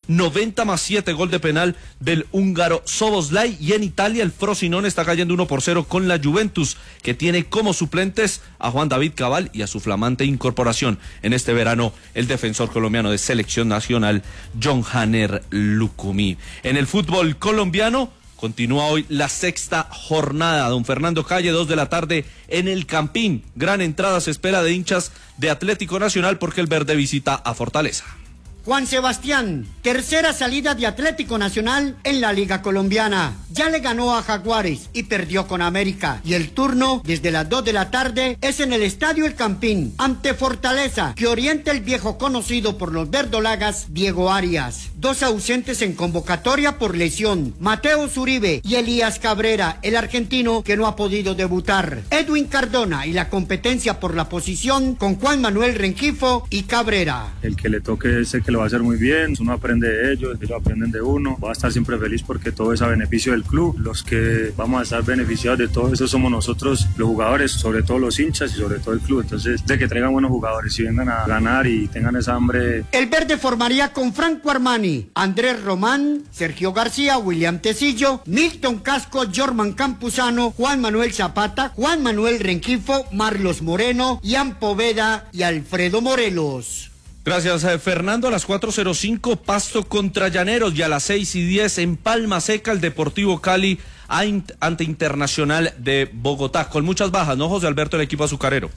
90+7, gol de penal del húngaro Szoboszlai. Y en Italia el Frosinone está cayendo 1-0 con la Juventus, que tiene como suplentes a Juan David Cabal y a su flamante incorporación en este verano, el defensor colombiano de selección nacional, John Hanner Lucumí. En el fútbol colombiano continúa hoy la sexta jornada. Don Fernando Calle, 2 de la tarde en el Campín. Gran entrada se espera de hinchas de Atlético Nacional porque el verde visita a Fortaleza. Juan Sebastián, tercera salida de Atlético Nacional en la Liga Colombiana. Ya le ganó a Jaguares y perdió con América. Y el turno, desde las 2 de la tarde, es en el Estadio El Campín, ante Fortaleza, que orienta el viejo conocido por los verdolagas, Diego Arias. 2 ausentes en convocatoria por lesión: Mateo Zuribe y Elías Cabrera, el argentino que no ha podido debutar. Edwin Cardona y la competencia por la posición con Juan Manuel Rengifo y Cabrera. El que le toque ese que lo va a hacer muy bien, uno aprende de ellos aprenden de uno, va a estar siempre feliz porque todo es a beneficio del club. Los que vamos a estar beneficiados de todo eso somos nosotros, los jugadores, sobre todo los hinchas y sobre todo el club. Entonces, de que traigan buenos jugadores y vengan a ganar y tengan esa hambre. El verde formaría con Franco Armani, Andrés Román, Sergio García, William Tecillo, Milton Casco, Jorman Campuzano, Juan Manuel Zapata, Juan Manuel Rengifo, Marlos Moreno, Ian Poveda y Alfredo Morelos. Gracias, Fernando. A las 4:05, Pasto contra Llaneros, y a las 6:10 en Palma Seca, el Deportivo Cali ante Internacional de Bogotá. Con muchas bajas, ¿no, José Alberto, el equipo azucarero?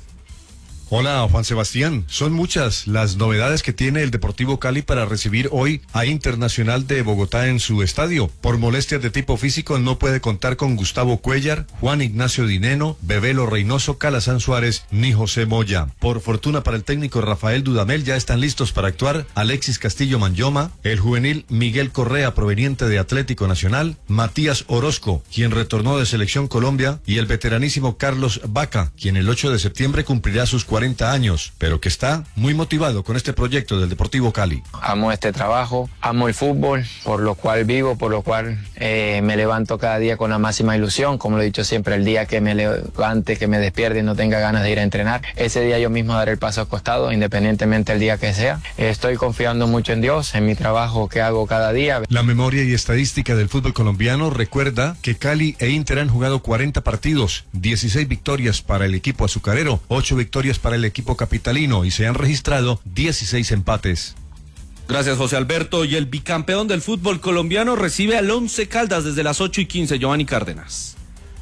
Hola, Juan Sebastián. Son muchas las novedades que tiene el Deportivo Cali para recibir hoy a Internacional de Bogotá en su estadio. Por molestias de tipo físico no puede contar con Gustavo Cuellar, Juan Ignacio Dineno, Bebelo Reynoso, Calazán Suárez ni José Moya. Por fortuna para el técnico Rafael Dudamel, ya están listos para actuar Alexis Castillo Manyoma, el juvenil Miguel Correa proveniente de Atlético Nacional, Matías Orozco, quien retornó de Selección Colombia, y el veteranísimo Carlos Vaca, quien el 8 de septiembre cumplirá sus 40 años, pero que está muy motivado con este proyecto del Deportivo Cali. Amo este trabajo, amo el fútbol, por lo cual vivo, por lo cual me levanto cada día con la máxima ilusión. Como lo he dicho siempre, el día que me levante, que me despierte y no tenga ganas de ir a entrenar, ese día yo mismo daré el paso al costado, independientemente del día que sea. Estoy confiando mucho en Dios, en mi trabajo que hago cada día. La memoria y estadística del fútbol colombiano recuerda que Cali e Inter han jugado 40 partidos, 16 victorias para el equipo azucarero, 8 victorias para el equipo capitalino, y se han registrado 16 empates. Gracias, José Alberto. Y el bicampeón del fútbol colombiano recibe al Once Caldas desde las 8:15, Giovanni Cárdenas.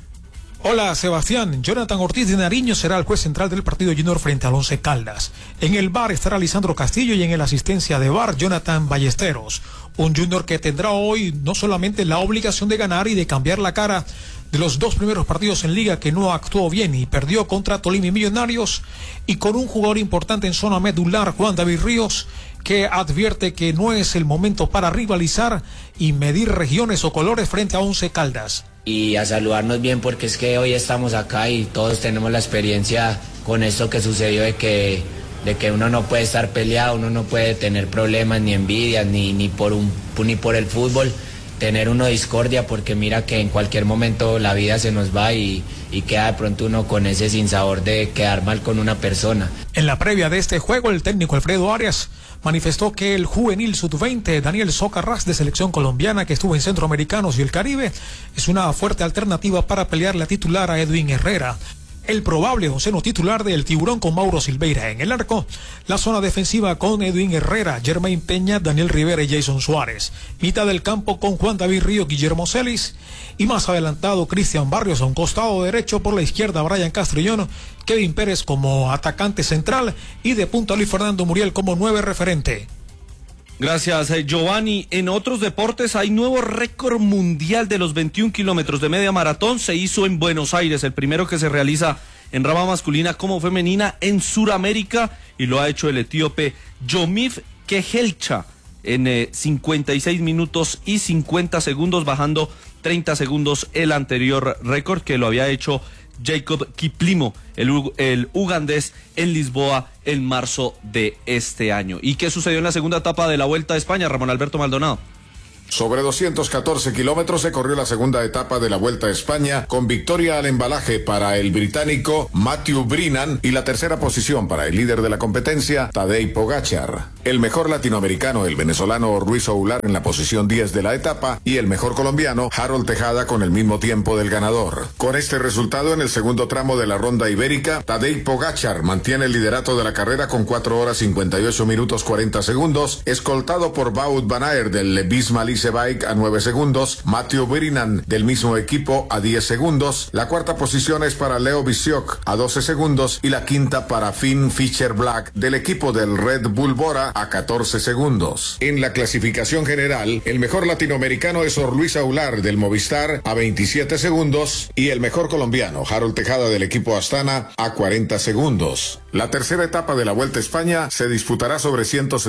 Hola, Sebastián. Jonathan Ortiz de Nariño será el juez central del partido junior frente al Once Caldas. En el VAR estará Lisandro Castillo y en el asistencia de VAR Jonathan Ballesteros. Un junior que tendrá hoy no solamente la obligación de ganar y de cambiar la cara de los 2 primeros partidos en liga, que no actuó bien y perdió contra Tolima y Millonarios, y con un jugador importante en zona medular, Juan David Ríos, que advierte que no es el momento para rivalizar y medir regiones o colores frente a Once Caldas. Y a saludarnos bien, porque es que hoy estamos acá y todos tenemos la experiencia con esto que sucedió de que uno no puede estar peleado, uno no puede tener problemas ni envidias ni por el fútbol, tener uno discordia, porque mira que en cualquier momento la vida se nos va y queda de pronto uno con ese sinsabor de quedar mal con una persona. En la previa de este juego, el técnico Alfredo Arias manifestó que el juvenil sub-20 Daniel Socarrás, de selección colombiana, que estuvo en Centroamericanos y el Caribe, es una fuerte alternativa para pelear la titular a Edwin Herrera. El probable onceno titular del Tiburón con Mauro Silveira en el arco, la zona defensiva con Edwin Herrera, Germain Peña, Daniel Rivera y Jason Suárez, mitad del campo con Juan David Río, Guillermo Celis, y más adelantado Cristian Barrios a un costado derecho, por la izquierda Brian Castrillón, Kevin Pérez como atacante central y de punta Luis Fernando Muriel como 9 referente. Gracias, Giovanni. En otros deportes hay nuevo récord mundial de los 21 kilómetros de media maratón. Se hizo en Buenos Aires, el primero que se realiza en rama masculina como femenina en Sudamérica, y lo ha hecho el etíope Yomif Kehelcha en 56 minutos y 50 segundos, bajando 30 segundos el anterior récord que lo había hecho Jacob Kiplimo, el ugandés, en Lisboa en marzo de este año. ¿Y qué sucedió en la segunda etapa de la Vuelta a España, Ramón Alberto Maldonado? Sobre 214 kilómetros se corrió la segunda etapa de la Vuelta a España, con victoria al embalaje para el británico Matthew Brennan y la tercera posición para el líder de la competencia, Tadej Pogačar. El mejor latinoamericano, el venezolano Ruiz Oular, en la posición 10 de la etapa, y el mejor colombiano, Harold Tejada, con el mismo tiempo del ganador. Con este resultado, en el segundo tramo de la ronda ibérica, Tadej Pogačar mantiene el liderato de la carrera con 4 horas 58 minutos 40 segundos, escoltado por Wout van Aert del Bismarck Bike a 9 segundos, Matthew Brennan del mismo equipo a 10 segundos, la cuarta posición es para Leo Bisiok a 12 segundos y la quinta para Finn Fisher Black del equipo del Red Bull Bora a 14 segundos. En la clasificación general, el mejor latinoamericano es Luis Aular del Movistar a 27 segundos y el mejor colombiano, Harold Tejada del equipo Astana, a 40 segundos. La tercera etapa de la Vuelta a España se disputará sobre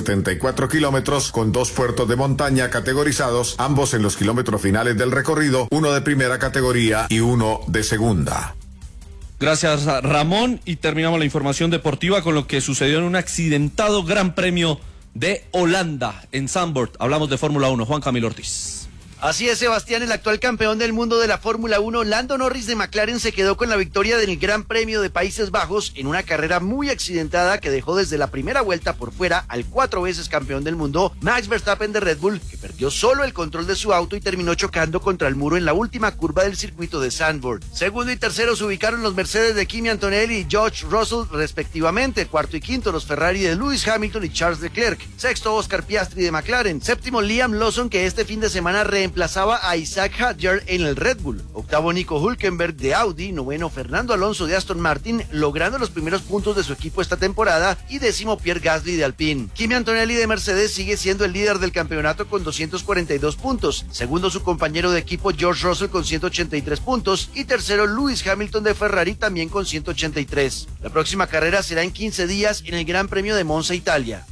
174 kilómetros con 2 puertos de montaña categorizados, ambos en los kilómetros finales del recorrido, uno de primera categoría y uno de segunda. Gracias, Ramón, y terminamos la información deportiva con lo que sucedió en un accidentado Gran Premio de Holanda en Zandvoort. Hablamos de Fórmula 1, Juan Camilo Ortiz. Así es, Sebastián, el actual campeón del mundo de la Fórmula 1, Lando Norris de McLaren, se quedó con la victoria del Gran Premio de Países Bajos en una carrera muy accidentada que dejó desde la primera vuelta por fuera al 4 veces campeón del mundo, Max Verstappen de Red Bull, que perdió solo el control de su auto y terminó chocando contra el muro en la última curva del circuito de Zandvoort. Segundo y tercero se ubicaron los Mercedes de Kimi Antonelli y George Russell respectivamente, cuarto y quinto los Ferrari de Lewis Hamilton y Charles Leclerc, sexto Oscar Piastri de McLaren, séptimo Liam Lawson, que este fin de semana reemplazaba a Isaac Hadjar en el Red Bull, octavo Nico Hülkenberg de Audi, noveno Fernando Alonso de Aston Martin, logrando los primeros puntos de su equipo esta temporada, y décimo Pierre Gasly de Alpine. Kimi Antonelli de Mercedes sigue siendo el líder del campeonato con 242 puntos, segundo su compañero de equipo George Russell con 183 puntos y tercero Lewis Hamilton de Ferrari también con 183. La próxima carrera será en 15 días en el Gran Premio de Monza, Italia.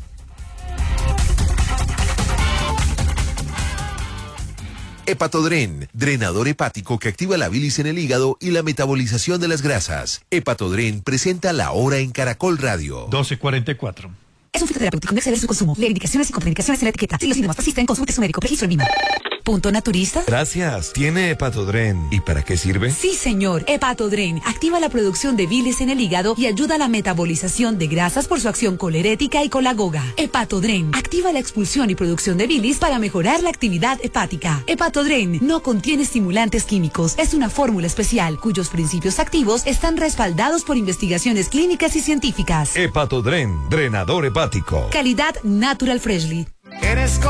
Hepatodren, drenador hepático que activa la bilis en el hígado y la metabolización de las grasas. Hepatodren presenta La Hora en Caracol Radio. 12:44. Es un fitoterapéutico, no exceder su consumo. Lee indicaciones y contraindicaciones en la etiqueta. Si los síntomas persisten, consulte a su médico. Registro en línea. ¿Punto naturista? Gracias. ¿Tiene Hepatodren? ¿Y para qué sirve? Sí, señor. Hepatodren activa la producción de bilis en el hígado y ayuda a la metabolización de grasas por su acción colerética y colagoga. Hepatodren activa la expulsión y producción de bilis para mejorar la actividad hepática. Hepatodren no contiene estimulantes químicos. Es una fórmula especial cuyos principios activos están respaldados por investigaciones clínicas y científicas. Hepatodren, drenador hepático. Calidad Natural Freshly. ¿Eres